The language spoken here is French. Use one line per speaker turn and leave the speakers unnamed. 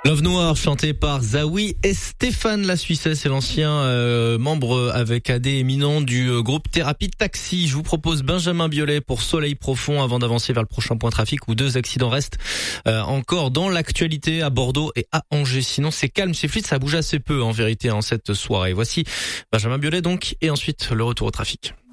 Love Noir chanté par Zawi et Stéphane La Suissesse, c'est l'ancien membre avec AD éminent du groupe Thérapie Taxi. Je vous propose Benjamin Biolay pour Soleil Profond avant d'avancer vers le prochain point trafic où 2 accidents restent encore dans l'actualité à Bordeaux et à Angers. Sinon c'est calme, c'est fluide, ça bouge assez peu en vérité cette soirée. Voici Benjamin Biolay donc et ensuite le retour au trafic.